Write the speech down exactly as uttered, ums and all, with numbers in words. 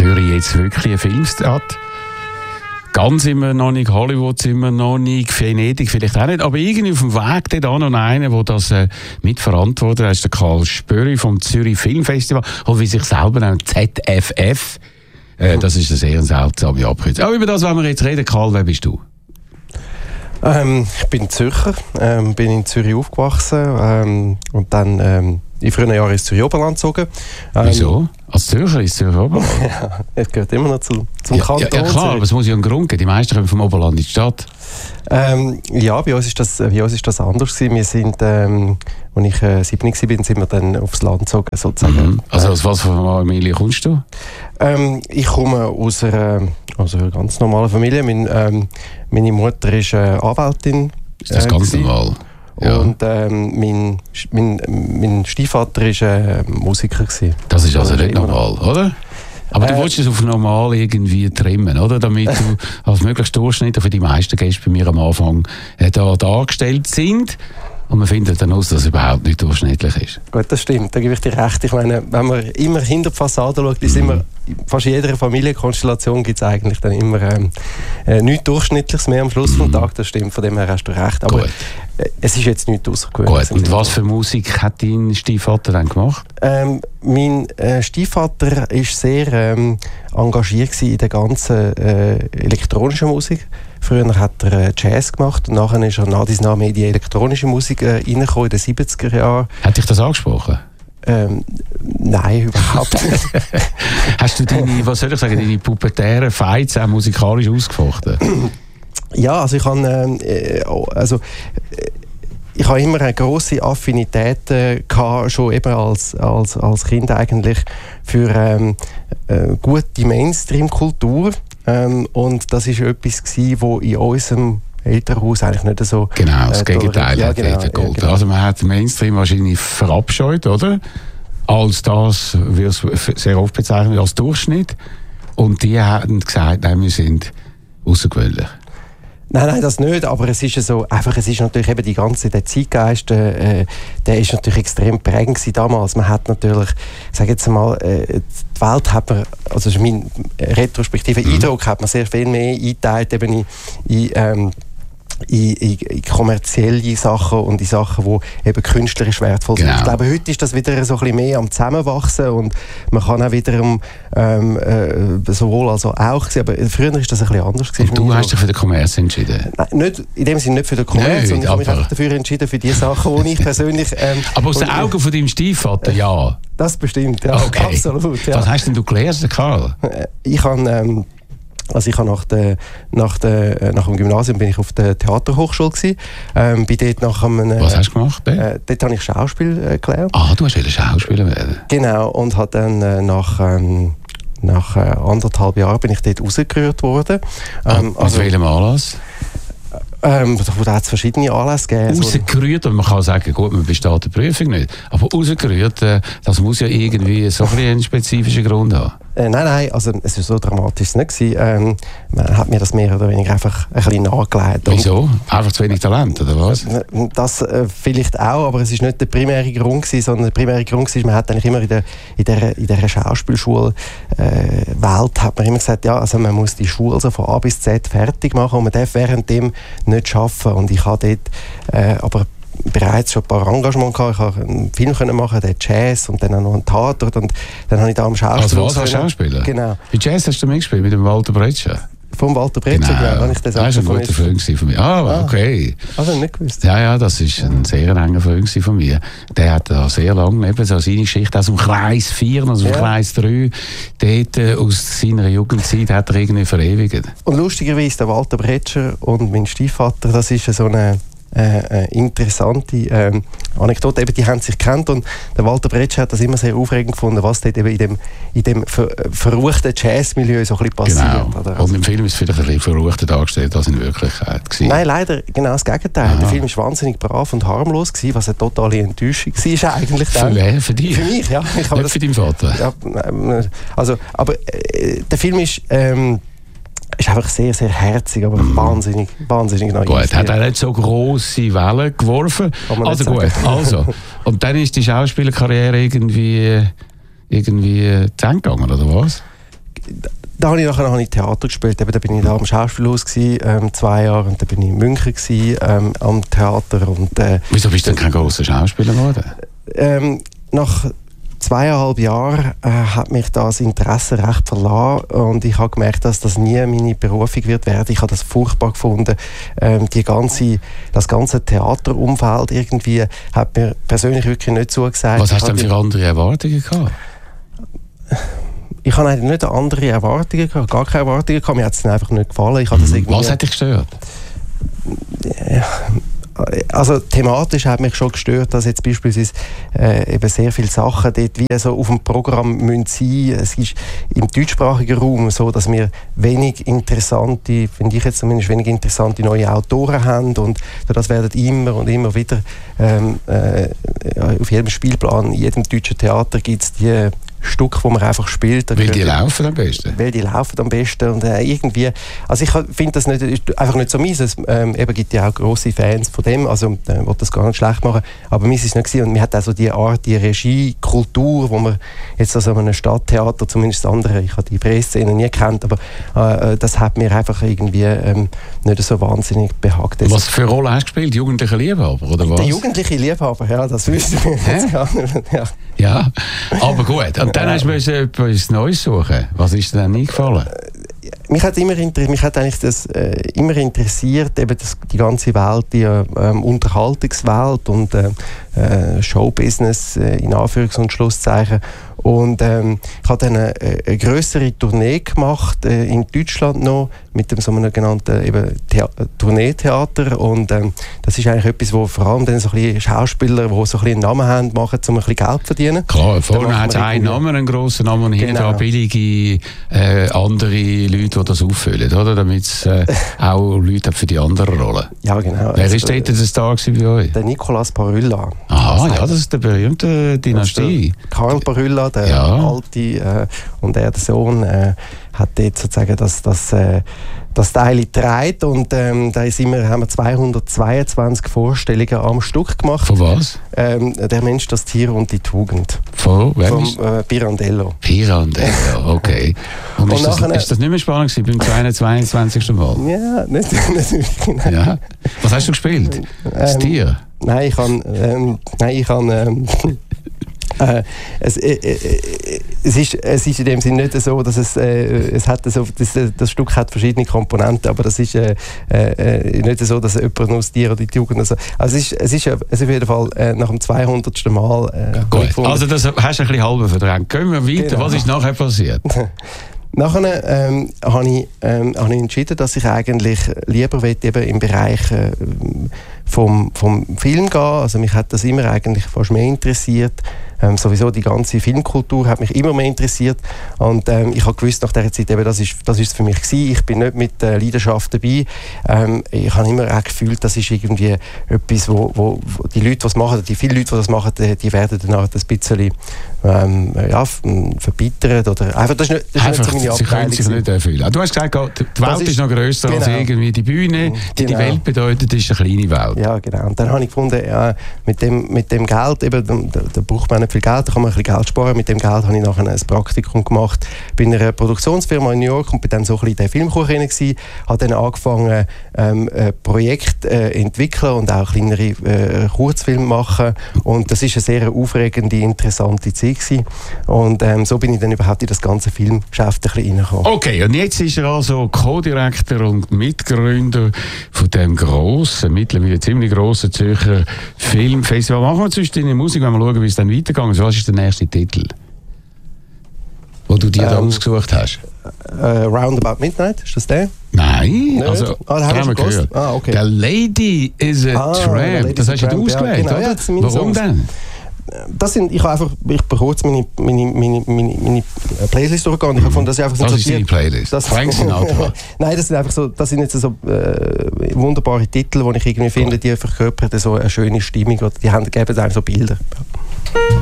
Zürich jetzt wirklich eine Filmstadt? Ganz sind wir noch nicht, Hollywood sind wir noch nicht, Venedig vielleicht auch nicht, aber irgendwie auf dem Weg da noch einer, der das äh, mitverantwortet, das ist der Karl Spöri vom Zürich Filmfestival, oder wie sich selber nennt, Z F F. Äh, das ist eine sehr seltsame Abkürzung. Aber über das wollen wir jetzt reden. Karl, wer bist du? Ähm, ich bin Zürcher, ähm, bin in Zürich aufgewachsen ähm, und dann ähm, in frühen Jahren ins Zürich Oberland gezogen. Ähm, Wieso? Als Zürcher ins Zürich Oberland? Ja, es gehört immer noch zu, zum ja, Kanton. Ja, ja klar, aber es muss ja einen Grund geben. Die meisten kommen vom Oberland in die Stadt. Ähm, ja, bei uns ist das, bei uns ist das anders gewesen. Wir sind, ähm, als ich äh, sieben war, sind wir dann aufs Land gezogen, sozusagen. Mhm. Also aus was für einer Familie kommst du? Ähm, ich komme aus einer, aus einer ganz normalen Familie. Mein, ähm, meine Mutter ist äh, Anwältin. Ist das äh, ganz gewesen. normal? Ja. Und ähm, mein, mein, mein Stiefvater war äh, Musiker gewesen. Das ist also also nicht normal, oder? Aber du äh, willst es auf normal irgendwie trimmen, oder? Damit du als möglichst Durchschnitt, für die meisten Gäste bei mir am Anfang äh, da dargestellt sind. Und man findet dann aus, dass es überhaupt nicht durchschnittlich ist. Gut, das stimmt, da gebe ich dir recht. Ich meine, wenn man immer hinter die Fassade schaut, ist Mhm. immer, fast in jeder Familienkonstellation gibt es eigentlich dann immer ähm, äh, nichts Durchschnittliches mehr am Schluss mhm. des Tages. Das stimmt, von dem her hast du recht. Aber Gut. Äh, es ist jetzt nichts außergewöhnliches. Gut, und was für Musik hat dein Stiefvater dann gemacht? Ähm, mein äh, Stiefvater war sehr ähm, engagiert gewesen in der ganzen äh, elektronischen Musik. Früher hat er äh, Jazz gemacht und nachher ist er nach diesem Namen in die elektronische Musik äh, reingekommen in den siebziger Jahren. Hat dich das angesprochen? Ähm, nein, überhaupt nicht. Hast du deine, was soll ich sagen, deine pubertären Fights auch musikalisch ausgefochten? Ja, also ich habe äh, also äh, ich habe immer eine grosse Affinität äh, gehabt, schon eben als, als, als Kind eigentlich für ähm, äh, gute Mainstream-Kultur. Ähm, und das war etwas, das in unserem Elternhaus eigentlich nicht so... Genau, das äh, Gegenteil ja, hat genau, ja, genau. genau. Also man hat Mainstream wahrscheinlich verabscheut, oder? Als das wird es sehr oft bezeichnet als Durchschnitt. Und die haben gesagt, nein, wir sind außergewöhnlich. Nein, nein, das nicht, aber es ist so, einfach, es ist natürlich eben die ganze, der Zeitgeist, äh, der ist natürlich extrem prägend gewesen damals. Man hat natürlich, ich sage jetzt mal, äh, die Welt hat man, also das ist mein retrospektiver mhm. Eindruck, hat man sehr viel mehr eingeteilt eben in, in ähm, In, in, in kommerzielle Sachen und in Sachen, die eben künstlerisch wertvoll sind. Genau. Ich glaube, heute ist das wieder so ein bisschen mehr am Zusammenwachsen und man kann auch wiederum ähm, äh, sowohl als auch sehen, aber früher war das ein bisschen anders. Und du hast dich für den Kommerz entschieden? Nein, nicht, in dem Sinne nicht für den Kommerz, sondern ich habe mich einfach dafür entschieden, für die Sachen, die ich persönlich... Ähm, aber aus den Augen von deinem Stiefvater, ja? Das bestimmt, ja, okay. Absolut. Ja. Was hast denn du gelernt, Karl? Ich habe... Ähm, Also ich habe nach, der, nach, der, nach dem Gymnasium bin ich auf der Theaterhochschule gewesen. Ähm, bin dort nach einem, Was hast du gemacht? Äh, dort habe ich Schauspiel äh, gelernt. Ah, du hast wieder Schauspieler werden. Genau, und habe dann äh, nach, ähm, nach äh, anderthalb Jahren bin ich dort rausgerührt worden. Ähm, ah, aus also, welchem Anlass? Ähm, da hat es verschiedene Anlässe gegeben. Rausgerührt, und man kann sagen, gut, man besteht die Prüfung nicht. Aber rausgerührt, äh, das muss ja irgendwie so ein einen spezifischen Grund haben. Äh, nein, nein, also es war so dramatisch nicht gewesen. Ähm, man hat mir das mehr oder weniger einfach ein bisschen nahegelegt. Wieso? Einfach zu wenig Talent, oder was? Das äh, vielleicht auch, aber es war nicht der primäre Grund gewesen, sondern der primäre Grund war, man hat eigentlich immer in der, in der, in der Schauspielschule äh, Welt hat man immer gesagt, ja, also man muss die Schule also von A bis Z fertig machen und man darf währenddem nicht arbeiten. Und ich habe dort äh, aber bereits schon ein paar Engagements gehabt. Ich konnte einen Film können machen, den Jazz und dann auch noch einen Tatort und dann habe ich da am Schauspiel... Also was als Schauspieler? Genau. Bei Jazz hast du mitgespielt, mit dem Walter Bretscher? Vom Walter Bretscher, genau. Habe ich das, das war ein guter Film von mir. Ah, okay. Also nicht gewusst. Ja, ja, das war ein sehr enger Film von mir. Der hat da sehr lange eben so seine Geschichte aus dem Kreis vier, also ja. dem Kreis drei, dort äh, aus seiner Jugendzeit hat er irgendwie verewigt. Und lustigerweise, der Walter Bretscher und mein Stiefvater, das ist so eine Äh, interessante ähm, Anekdote. Eben, die haben sich gekannt und der Walter Bretscher hat das immer sehr aufregend gefunden, was dort eben in dem, in dem ver verruchten Jazzmilieu so ein bisschen passiert. Genau. Oder? Und im Film ist es vielleicht ein bisschen verruchter dargestellt als in Wirklichkeit gewesen. Nein, leider genau das Gegenteil. Aha. Der Film war wahnsinnig brav und harmlos gewesen, was eine totale Enttäuschung war eigentlich. Für wer? Für dich? Für mich, ja. Ich Nicht das, für deinen Vater? Ja, also, aber äh, der Film ist... Ähm, ist einfach sehr, sehr herzig, aber mm. wahnsinnig, wahnsinnig naiv. Gut, hat er nicht so grosse Wellen geworfen. Also gut, also. Und dann ist die Schauspielerkarriere irgendwie, irgendwie zu Ende gegangen, oder was? da habe ich nachher noch Theater gespielt. Eben, da bin ich da am Schauspielhaus gewesen, ähm, zwei Jahre, und dann bin ich in München gewesen, ähm, am Theater. Und, äh, Wieso bist du denn kein grosser Schauspieler geworden? Ähm, nach zweieinhalb Jahren äh, hat mich das Interesse recht verlassen, und ich habe gemerkt, dass das nie meine Berufung wird werden. Ich habe das furchtbar gefunden. Ähm, die ganze, das ganze Theaterumfeld irgendwie hat mir persönlich wirklich nicht zugesagt. Was hast du denn für andere Erwartungen gehabt? Ich habe eigentlich nicht andere Erwartungen gehabt, gar keine Erwartungen gehabt. Mir hat es dann einfach nicht gefallen. Ich habe das irgendwie Was hat dich gestört? Ja, also thematisch hat mich schon gestört, dass jetzt beispielsweise äh, eben sehr viele Sachen dort wie so auf dem Programm müssen sein. Es ist im deutschsprachigen Raum so, dass wir wenig interessante, finde ich jetzt zumindest, wenig interessante neue Autoren haben, und das werden immer und immer wieder ähm, äh, auf jedem Spielplan, in jedem deutschen Theater gibt es die Stück, wo man einfach spielt. Weil die laufen am besten? Weil die laufen am besten. Und äh, irgendwie, also ich finde das nicht, ist einfach nicht so meins. Es ähm, eben gibt ja auch grosse Fans von dem, also ich äh, will das gar nicht schlecht machen, aber meins ist es nicht gewesen. Und mir hat auch so die Art, die Regie-Kultur, wo man jetzt also an einem Stadttheater, zumindest das andere, ich habe die Presse-Szene nie gekannt, aber äh, das hat mir einfach irgendwie ähm, nicht so wahnsinnig behagt. Das was für eine Rolle hast du gespielt? Jugendliche Liebhaber, oder was? Der jugendliche Liebhaber, ja, das wüsste ich jetzt gar nicht. Ja. Ja, aber gut. Und dann hast du etwas Neues suchen. Was ist dir denn nicht gefallen? Mich hat immer mich hat eigentlich das äh, immer interessiert, eben das, die ganze Welt, die ähm, Unterhaltungswelt und äh, äh, Showbusiness äh, in Anführungs- und Schlusszeichen. Und ähm, ich habe dann eine, eine grössere Tournee gemacht äh, in Deutschland noch mit dem so einem genannten eben Thea- Tourneetheater, und ähm, das ist eigentlich etwas, wo vor allem dann so ein bisschen Schauspieler, die so ein bisschen einen Namen haben, machen, um ein bisschen Geld zu verdienen. Klar, vorne hat es einen Namen, einen grossen Namen, und hier genau. da billige äh, andere Leute, die das auffüllen, oder? Damit es äh, auch Leute für die anderen Rollen. Ja, genau. Wer also, ist dort der Star bei euch? Der Nicolas Parylla. Aha, ja, das ist der berühmte Dynastie. Karl Parylla, der ja. alte, äh, und er, der Sohn, äh, hat dort sozusagen das, das, äh, das Teil getragen, und ähm, da sind wir, haben wir zweihundertzweiundzwanzig Vorstellungen am Stück gemacht. Von was? Ähm, der Mensch, das Tier und die Tugend. Von wem? Vom äh, Pirandello. Pirandello, okay. Und, und ist, das, ist das nicht mehr spannend gewesen beim zweihundertzweiundzwanzigsten Mal? Ja, nicht, nicht wirklich. Ja. Was hast du gespielt? Das ähm, Tier? Nein, ich kann, ähm, nein, ich kann ähm, Äh, es, äh, äh, es, ist, es ist in dem Sinne nicht so, dass es, äh, es hat so, das, das Stück hat verschiedene Komponenten, aber das ist äh, äh, nicht so, dass jemand nur das Tier oder die Jugend, also, also es ist, es ist, es ist auf jeden Fall äh, nach dem zweihundertsten Mal äh, gut. Also das hast du ein bisschen halb verdrängt. Gehen wir weiter, genau. Was ist nachher passiert? Nachher ähm, habe ich, ähm, hab ich entschieden, dass ich eigentlich lieber eben im Bereich äh, vom, vom Film gehen. Also mich hat das immer eigentlich fast mehr interessiert. Ähm, sowieso die ganze Filmkultur hat mich immer mehr interessiert. Und ähm, ich habe gewusst nach dieser Zeit, eben, das ist das ist für mich gewesen. Ich bin nicht mit äh, Leidenschaft dabei. Ähm, ich habe immer auch gefühlt, das ist irgendwie etwas, wo, wo, wo die Leute, was machen, die vielen Leute, die das machen, die, die werden dann auch ein bisschen ähm, ja, verbittert oder einfach, das ist nicht, das ist einfach, nicht so meine sie können sich nicht erfüllen. Du hast gesagt, die Welt ist, ist noch grösser genau. als irgendwie die Bühne. Die, genau. die Welt bedeutet, das ist eine kleine Welt. Ja, genau. Und dann habe ich gefunden, ja, mit, dem, mit dem Geld, eben, da, da braucht man nicht viel Geld, da kann man ein bisschen Geld sparen. Mit dem Geld habe ich nachher ein Praktikum gemacht bei einer Produktionsfirma in New York und bin dann so ein bisschen in der Filmkuch rein gewesen. Habe dann angefangen, ähm, Projekte äh, entwickeln und auch kleinere äh, Kurzfilme machen. Und das ist eine sehr aufregende, interessante Zeit gewesen. Und ähm, so bin ich dann überhaupt in das ganze Filmgeschäft ein bisschen reingekommen. Okay, und jetzt ist er also Co-Direktor und Mitgründer von dem grossen, mittlerweile ziemlich grossen Zürcher Filmfestival. Machen wir zwischen deine Musik, wenn wir schauen, wie es dann weitergegangen ist. Was ist der nächste Titel, den du dir ähm, da ausgesucht hast? Uh, Roundabout Midnight, ist das der? Nein, Nicht? also ah, das haben wir gehört. Ah, okay. The Lady is a ah, Tramp. Das hast du ausgewählt, ja, genau, oder? Ja, warum Songs. Denn? Das sind, ich habe einfach, ich bin kurz meine, meine, meine, meine, meine Playlist durchgegangen. Ich habe gefunden, das ist einfach so. Das ist deine Playlist. Das Frank Sinatra. Nein, das sind einfach so, das sind jetzt so äh, wunderbare Titel, die ich irgendwie finde, die verkörpern so eine schöne Stimmung oder die haben, geben einem so Bilder.